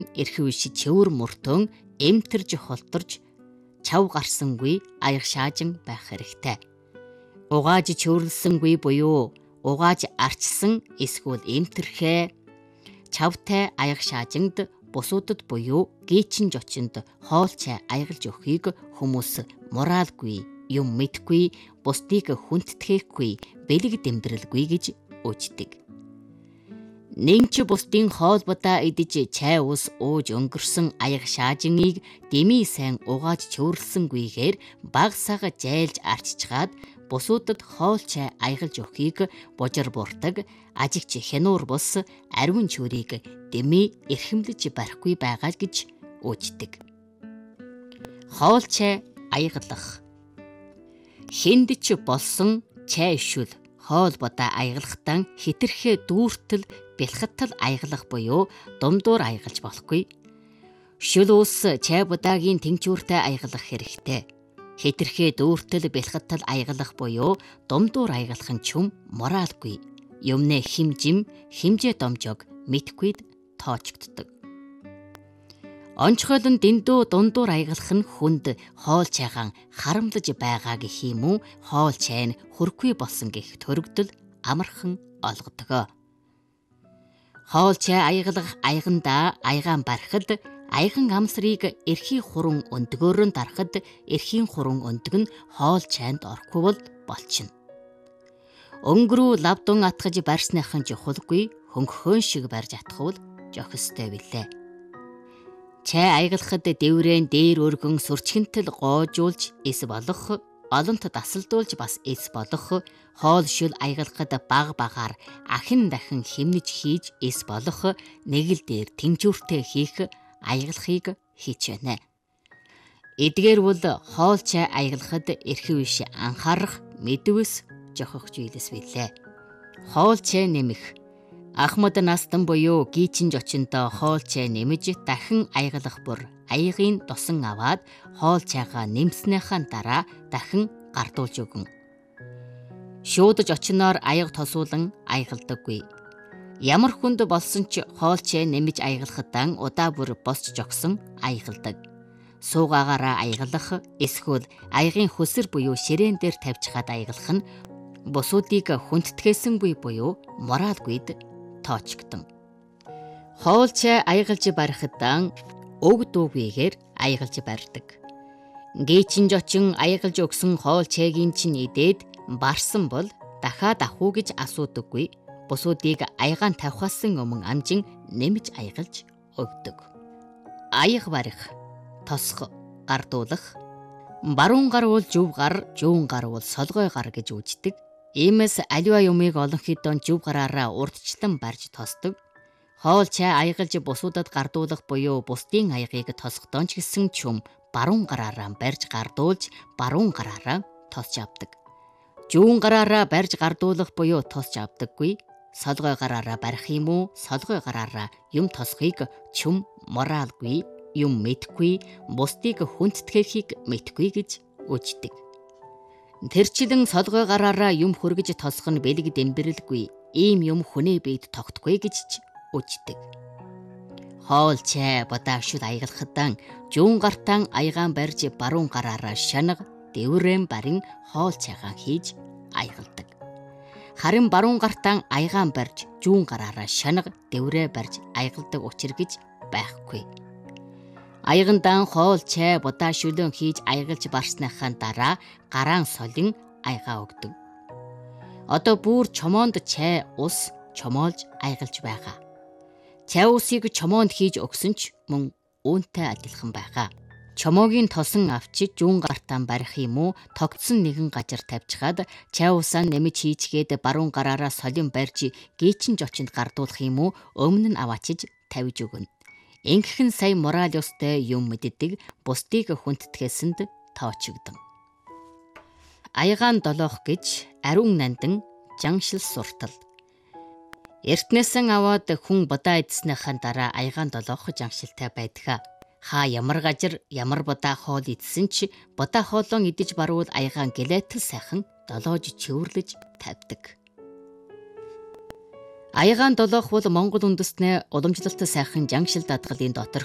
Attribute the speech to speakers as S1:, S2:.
S1: эрхэв иш чөвөр мөртөн эмтэрж холторж чав гарсангүй аяг шаажин байх хэрэгтэй. Угааж чөвөрлсөнгүй буюу угааж арчсан эсвэл эмтэрхээ чавтай аяг шаажинд бусуудад буюу гээчин жочинд хоолчай аягалж өгөхийг хүмүүс моралгүй, юм мэдгүй, бусдыг хүндтгэхгүй, бэлэг дэмдрэлгүй гэж үздэг. Нэмч бусдын хоолбодоо идэж чай ус ууж өнгөрсөн аяг шаажиныг дэмий сайн угааж чөвөрлсөнгүйгээр баг сага жайлж арчичгаад бусуудад хоол чай аягалж өгөхийг бужир буртаг, ажигч хянуур бус ариун чүрийг дэмий эрхэмлэж барихгүй байгаа гэж үздэг. Хоол чай аягалах. Хэнд ч болсон чай шүл хоолбодоо аягалахтан хэтэрхээ дүүртэл бэлхаттал аягалах буюу думдуур аягалж болохгүй. Шүл ус чай будаагийн тэнцвэртэй аягалах хэрэгтэй. Хэтэрхээ дүүртэл бэлхаттал аягалах буюу думдуур аягалах нь чүм моралгүй. Юмнэ химжим, химжээ домжог мэдхгүйд тоочгддог. Онцгойлон дэндүү дундуур аягалах нь хүнд хоол чайгаан харамлаж байгаа гэх юм уу, хоол чай нь хүрхгүй болсон гэх төрөгдөл амархан олгодог. Хоол чай аягалах аягандаа аягаан барихад аяган амсрыг эрхийн хуран өндгөөрөн дарахад эрхийн хуран өндөг нь хоол чайнд орохгүй бол болчихно. Өнгөрөө лавдун атгаж барьсныхан жухалгүй хөнгөхөн шиг барьж атхвал жохистой билээ. Чай аягалахад дэврэн дээр өргөн сүрчгэнтэл гоожуулж эс болох, олонт дасалдуулж бас эс болох, хоол шүл аягалахад баг багаар ахин дахин хэмнэж хийж эс болох, нэг л дээр тэнцвэртэй хийх аягалахыг хийчихнэ. Эдгээр бол хоол чай аягалахад эрхэв иш анхаарах мэдвэс жохох зүйлс билээ. Хоол чай нэмэх. Ахмад настан буюу гийчин жочиндоо хоол чай нэмэж дахин аягалах бүр аягийн досон аваад хоол чайгаа нэмснийхаа дараа дахин гардуулж өгөн. Шуудаж очиноор аяг тосуулан аягалдаггүй. Ямар хүнд болсон ч хоол чай нэмэж аягалахтан удаа бүр босч жогсон аягалдаг. Суугаагаараа аягалах эсвэл аягийн хөсөр буюу ширээн дээр тавьчихад аягалах нь бусуудыг хүндтгэсэнгүй буюу моралгүйд тоочгдсон. Хоол чай аягалж барихтан өг дуугүйгээр аягалж барьдаг. Гээчин жочин аягалж өгсөн хоол чайгийн чинь идээд барсан бол дахиад авах уу гэж асуудаггүй. Бусуудыг аягаан тавихаасан өмнө амжин нэмж аягалж өгдөг. Аяг барих, тосох, гардуулах. Баруун гар бол зөв гар, зүүн гар бол солгой гар гэж үздэг. Иймээс аливаа юмыг олон хэдэн зөв гараараа урдчлан барьж тосдог. Хоол чай аягалж бусуудад гардуулах буюу бусдын аягийг тосгодон ч гэсэн чүм баруун гараараа барьж гардуулж баруун гараараа тосч авдаг. Зүүн гараараа барьж гардуулах буюу тосч авдаггүй. Солгой гараараа барих юм уу, солгой гараараа юм тосхийг чүм моралгүй, юм мэдхгүй, бусдыг хүндтгэхийг мэдхгүй гэж үздэг. Тэрчлэн солгой гараараа юм хүргэж тосох нь бэлэг дэмбэрэлгүй, ийм юм хүнээ биед тогтгүй гэж үздэг. Хоол чай бодаа шүл аягалахтан зүүн гартан аягаан барьж баруун гараараа шанаг дэврэн барин хоол чайгаан хийж аягалдаг. Харин баруун гартан аягаан барьж зүүн гараараа шанаг дэврээ барьж аягалдаг учир гэж байхгүй. Аягандан хоол чай будаа шүлэн хийж аягалж барсныхаа дараа гараан солин аягаа өгдөг. Одоо бүр чомоонд чай ус чомоолж аягалж байгаа. Чай усыг чомоонд хийж өгсөн ч мөн үүнтэй адилхан байгаа. Чомоогийн тосон авчиж зүүн гартаа барих юм уу, тогтсон нэгэн газар тавьчихад чай усаа нэмж хийчгээд баруун гараараа солин барьж гээчин жочинд гардуулах юм уу, өмнө нь аваачиж тавьж өгнө. Ингэхэн сая мораль ёстой юм мэддэг, бусдыг хүндтгэсэнд тоочгдсон. Аягаан долоох гэж ариун нандан жаншил суртал. Эртнээсэн аваад хүн будаа идснийхаа дараа аягаан долоох жаншилтай байдаг. Хаа ямар газар ямар будаа хоол идсэн ч будаа хоолон идэж барвал аягаан гэлэтэл сайхан долоож чөвөрлөж тавьдаг. Аягаан долоох бол Монгол үндэстнээ уламжлалт сайхан жангшил даатгалын дотор